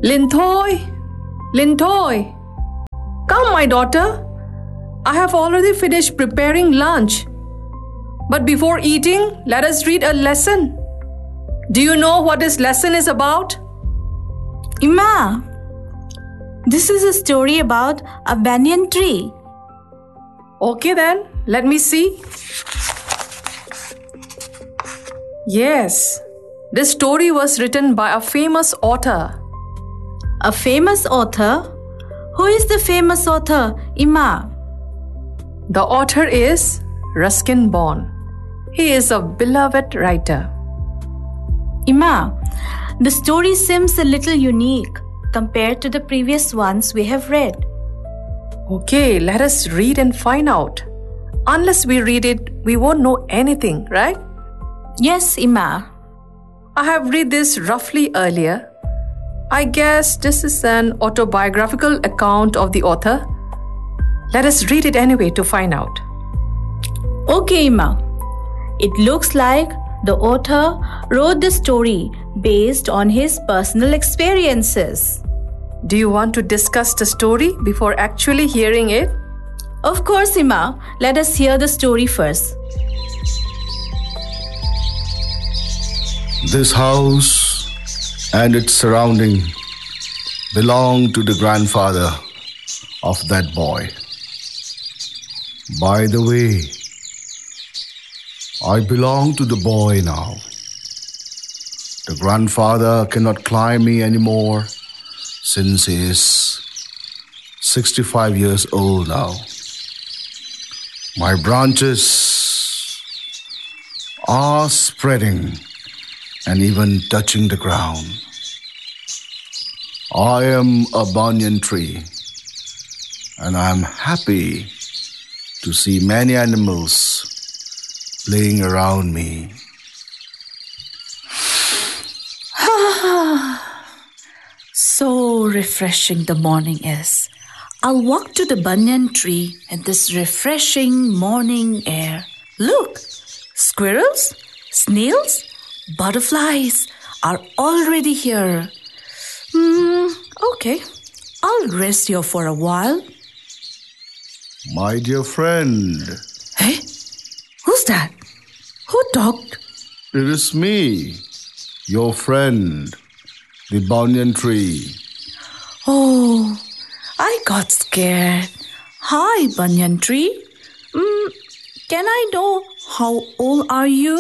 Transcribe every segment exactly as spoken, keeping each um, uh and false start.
Lintoy, Lintoy, come, my daughter. I have already finished preparing lunch. But before eating, let us read a lesson. Do you know what this lesson is about? Ima, this is a story about a banyan tree. Okay then, let me see. Yes, this story was written by a famous author. A famous author? Who is the famous author, Ima? The author is Ruskin Bond. He is a beloved writer. Ima, the story seems a little unique compared to the previous ones we have read. Okay, let us read and find out. Unless we read it, we won't know anything, right? Yes, Ima. I have read this roughly earlier. I guess this is an autobiographical account of the author. Let us read it anyway to find out. Okay, Ima. It looks like the author wrote the story based on his personal experiences. Do you want to discuss the story before actually hearing it? Of course, Ima. Let us hear the story first. This house and its surrounding belonged to the grandfather of that boy. By the way, I belong to the boy now. The grandfather cannot climb me anymore since he is sixty-five years old now. My branches are spreading and even touching the ground. I am a banyan tree, and I am happy to see many animals playing around me. So refreshing the morning is. I'll walk to the banyan tree in this refreshing morning air. Look, squirrels, snails, butterflies are already here. Hmm, okay, I'll rest here for a while. My dear friend, Hey, who's that? Who talked? it is me, your friend, the banyan tree. Oh, I got scared. Hi, banyan tree. Mm, can I know how old are you?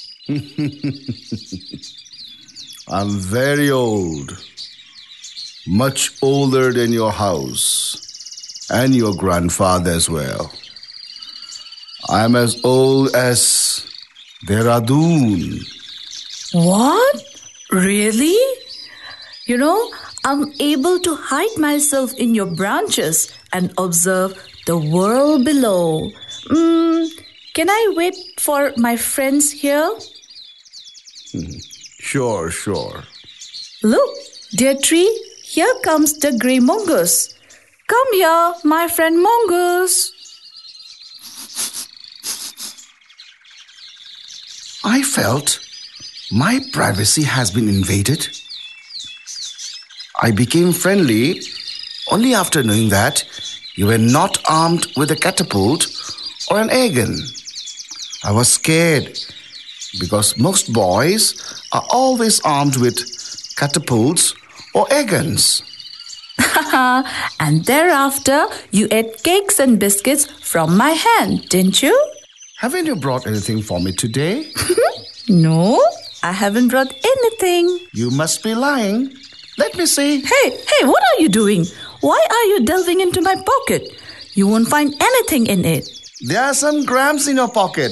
I'm very old, much older than your house and your grandfather as well. I'm as old as Dehradun. What? Really? You know, I'm able to hide myself in your branches and observe the world below. Mm, can I wait for my friends here? Sure, sure. Look, dear tree, here comes the grey mongoose. Come here, my friend mongoose. I felt my privacy has been invaded. I became friendly only after knowing that you were not armed with a catapult or an air gun. I was scared because most boys are always armed with catapults or air guns. And thereafter, you ate cakes and biscuits from my hand, didn't you? Haven't you brought anything for me today? No, I haven't brought anything. You must be lying. Let me see. Hey, hey, what are you doing? Why are you delving into my pocket? You won't find anything in it. There are some grams in your pocket.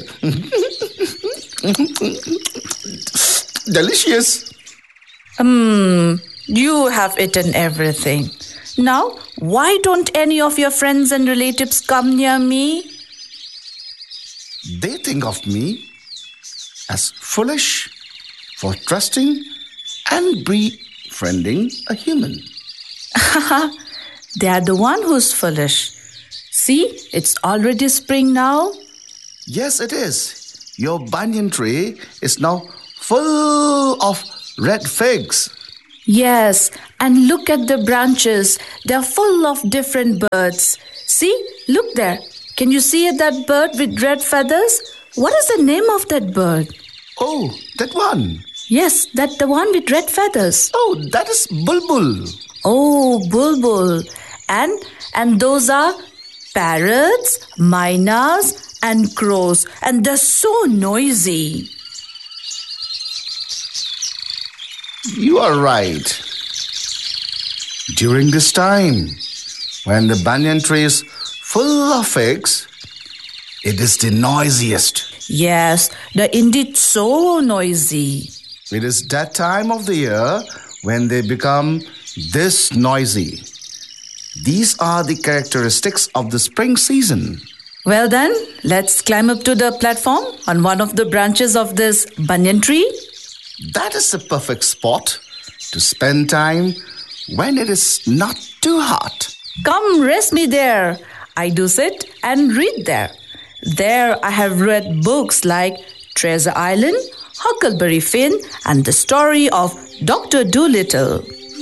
Delicious. Hmm, you have eaten everything. Now, why don't any of your friends and relatives come near me? They think of me as foolish for trusting and befriending a human. They are the one who's foolish. See, it's already spring now. Yes, it is. Your banyan tree is now full of red figs. Yes, and look at the branches. They're full of different birds. See, look there. Can you see that bird with red feathers? What is the name of that bird? Oh, that one. Yes, that's the one with red feathers. Oh, that is Bulbul. Oh, bulbul. And and those are parrots, mynas, and crows. And they're so noisy. You are right. During this time, when the banyan tree is full of figs, it is the noisiest. Yes, they're indeed so noisy. It is that time of the year when they become this noisy. These are the characteristics of the spring season. Well then, let's climb up to the platform on one of the branches of this banyan tree. That is the perfect spot to spend time when it is not too hot. Come rest me there. I do sit and read there. There I have read books like Treasure Island, Huckleberry Finn, and the story of Doctor Dolittle.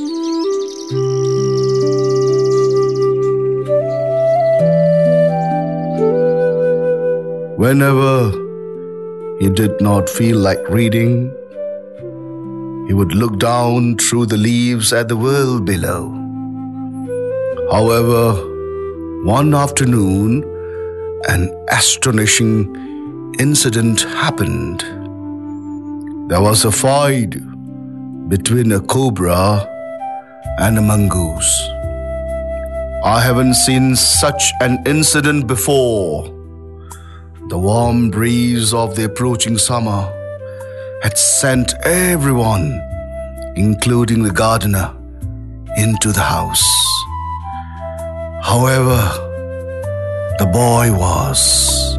Whenever he did not feel like reading, he would look down through the leaves at the world below. However, one afternoon, an astonishing incident happened. There was a fight between a cobra and a mongoose. I haven't seen such an incident before. The warm breeze of the approaching summer had sent everyone, including the gardener, into the house. However, the boy was...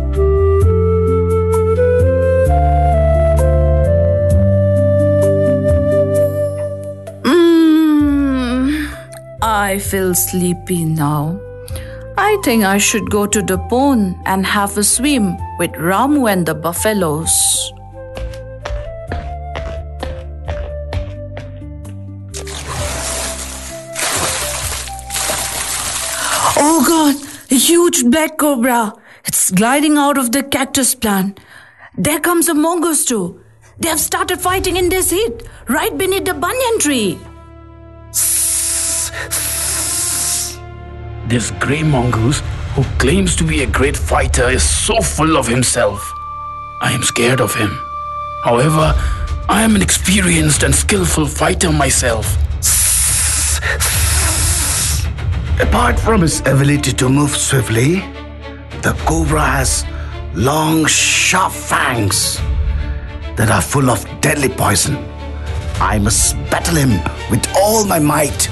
Mm, I feel sleepy now. I think I should go to the pond and have a swim with Ramu and the buffaloes. Oh God, a huge black cobra. It's gliding out of the cactus plant. There comes a mongoose too. They have started fighting in this heat, right beneath the banyan tree. This grey mongoose, who claims to be a great fighter, is so full of himself. I am scared of him. However, I am an experienced and skillful fighter myself. Apart from its ability to move swiftly, the cobra has long, sharp fangs that are full of deadly poison. I must battle him with all my might.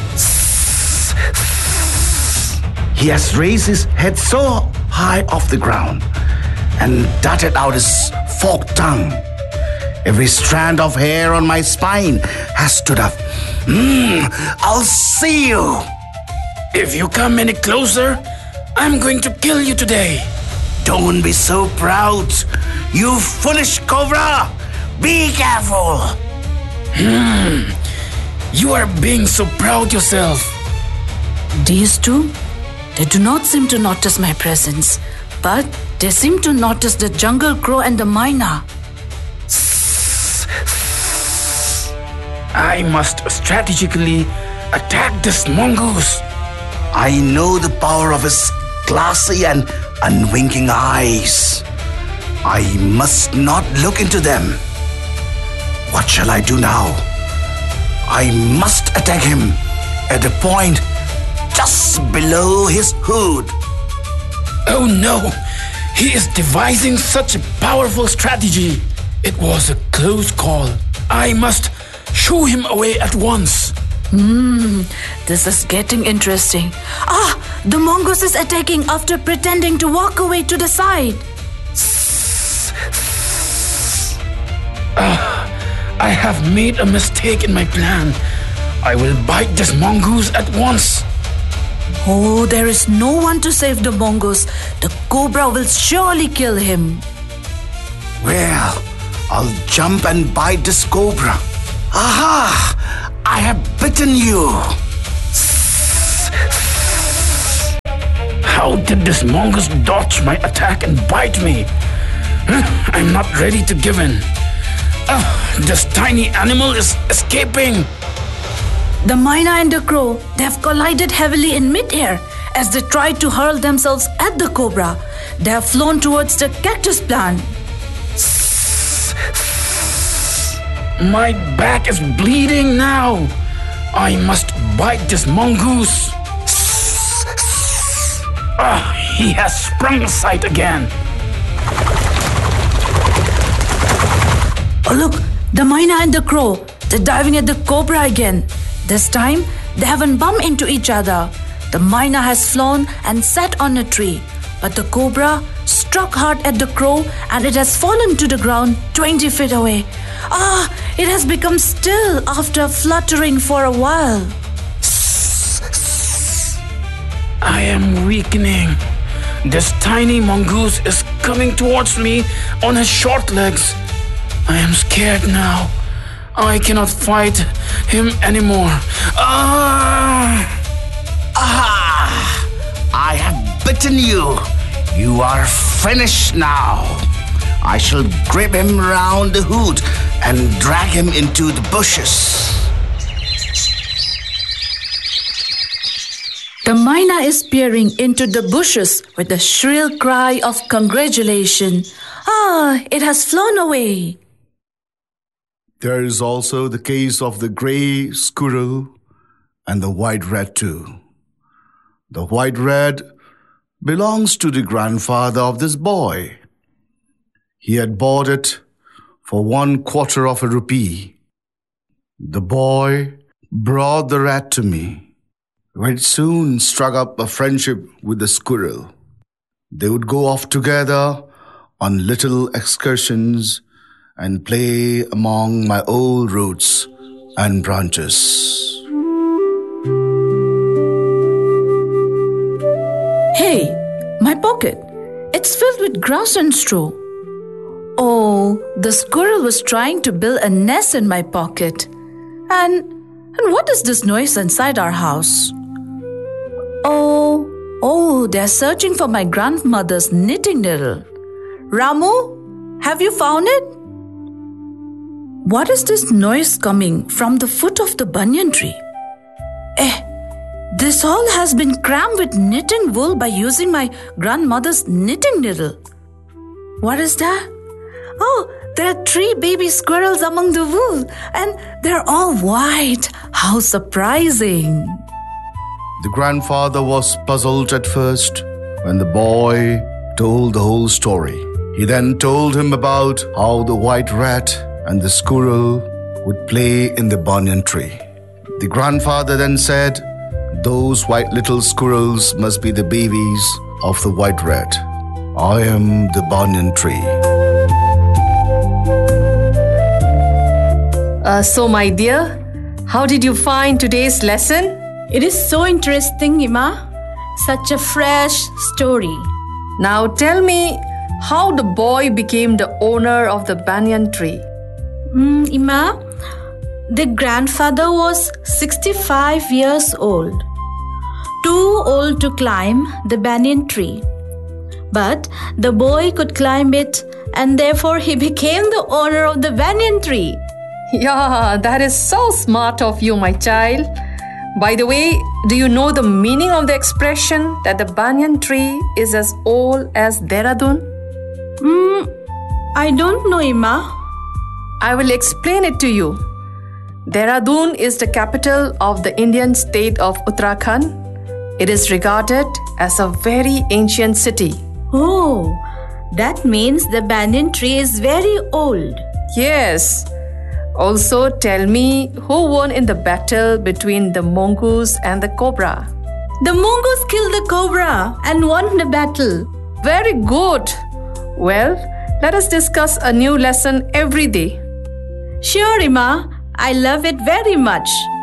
He has raised his head so high off the ground and darted out his forked tongue. Every strand of hair on my spine has stood up. Mm, I'll see you. If you come any closer, I'm going to kill you today. Don't be so proud, you foolish cobra. Be careful. Hmm. You are being so proud yourself. These two, they do not seem to notice my presence, but they seem to notice the jungle crow and the myna. I must strategically attack this mongoose. I know the power of his glassy and unwinking eyes. I must not look into them. What shall I do now? I must attack him at a point just below his hood. Oh no! He is devising such a powerful strategy. It was a close call. I must shoo him away at once. Hmm, this is getting interesting. Ah, the mongoose is attacking after pretending to walk away to the side. Ah, I have made a mistake in my plan. I will bite this mongoose at once. Oh, there is no one to save the mongoose. The cobra will surely kill him. Well, I'll jump and bite this cobra. Aha! I have bitten you. How did this mongoose dodge my attack and bite me? Huh? I'm not ready to give in. Uh, this tiny animal is escaping. The myna and the crow, they have collided heavily in mid-air as they tried to hurl themselves at the cobra. They have flown towards the cactus plant. My back is bleeding now. I must bite this mongoose. Ah, he has sprung a sight again. Oh look, the myna and the crow, they're diving at the cobra again. This time, they haven't bumped into each other. The myna has flown and sat on a tree, but the cobra struck hard at the crow and it has fallen to the ground twenty feet away. Ah, it has become still after fluttering for a while. I am weakening. This tiny mongoose is coming towards me on his short legs. I am scared now. I cannot fight him anymore. Ah! Ah! I have bitten you. You are finished now. I shall grip him round the hood and drag him into the bushes. The myna is peering into the bushes with a shrill cry of congratulation. Ah, it has flown away. There is also the case of the grey squirrel and the white rat too. The white rat belongs to the grandfather of this boy. He had bought it for one quarter of a rupee. The boy brought the rat to me. It soon struck up a friendship with the squirrel. They would go off together on little excursions and play among my old roots and branches. Hey, my pocket. It's filled with grass and straw. Oh, the squirrel was trying to build a nest in my pocket. And, and what is this noise inside our house? Oh, oh, they're searching for my grandmother's knitting needle. Ramu, have you found it? What is this noise coming from the foot of the banyan tree? Eh, this hall has been crammed with knitting wool by using my grandmother's knitting needle. What is that? Oh, there are three baby squirrels among the wool, and they're all white. How surprising! The grandfather was puzzled at first when the boy told the whole story. He then told him about how the white rat and the squirrel would play in the banyan tree. The grandfather then said, "Those white little squirrels must be the babies of the white rat. I am the banyan tree." Uh, so, my dear, how did you find today's lesson? It is so interesting, Ima. Such a fresh story. Now tell me how the boy became the owner of the banyan tree. Mm, Ima, the grandfather was sixty-five years old. Too old to climb the banyan tree. But the boy could climb it, and therefore he became the owner of the banyan tree. Yeah, that is so smart of you, my child. By the way, do you know the meaning of the expression that the banyan tree is as old as Dehradun? Hmm, I don't know, Ima. I will explain it to you. Dehradun is the capital of the Indian state of Uttarakhand. It is regarded as a very ancient city. Oh, that means the banyan tree is very old. Yes. Also, tell me who won in the battle between the mongoose and the cobra? The mongoose killed the cobra and won the battle. Very good. Well, let us discuss a new lesson every day. Sure, Ima. I love it very much.